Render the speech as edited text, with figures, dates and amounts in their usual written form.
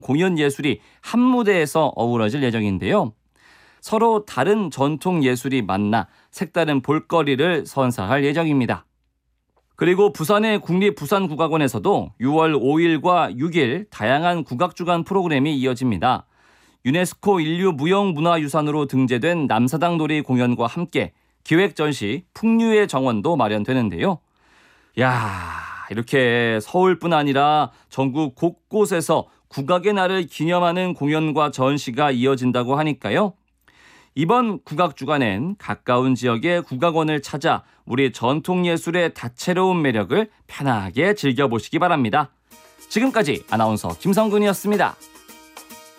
공연 예술이 한 무대에서 어우러질 예정인데요. 서로 다른 전통 예술이 만나 색다른 볼거리를 선사할 예정입니다. 그리고 부산의 국립부산국악원에서도 6월 5일과 6일 다양한 국악주간 프로그램이 이어집니다. 유네스코 인류무형문화유산으로 등재된 남사당 놀이 공연과 함께 기획전시 풍류의 정원도 마련되는데요. 이렇게 서울뿐 아니라 전국 곳곳에서 국악의 날을 기념하는 공연과 전시가 이어진다고 하니까요. 이번 국악주간엔 가까운 지역의 국악원을 찾아 우리 전통예술의 다채로운 매력을 편하게 즐겨보시기 바랍니다. 지금까지 아나운서 김성근이었습니다.